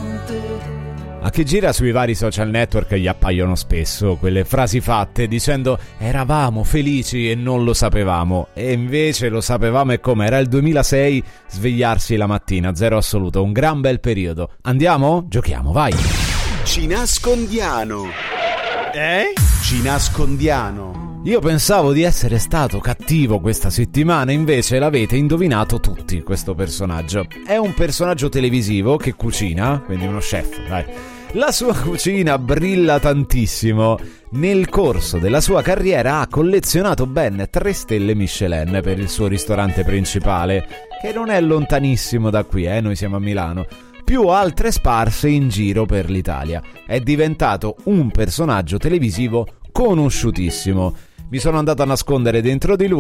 A chi gira sui vari social network gli appaiono spesso quelle frasi fatte dicendo eravamo felici e non lo sapevamo, e invece lo sapevamo. E come era il 2006, svegliarsi la mattina, zero assoluto, un gran bel periodo. Andiamo? Giochiamo, vai! Ci nascondiamo. Ci nascondiamo. Io pensavo di essere stato cattivo questa settimana, invece l'avete indovinato tutti questo personaggio. È un personaggio televisivo che cucina, quindi uno chef, dai. La sua cucina brilla tantissimo. Nel corso della sua carriera ha collezionato ben 3 stelle Michelin per il suo ristorante principale, che non è lontanissimo da qui, noi siamo a Milano, più altre sparse in giro per l'Italia. È diventato un personaggio televisivo conosciutissimo. Mi sono andato a nascondere dentro di lui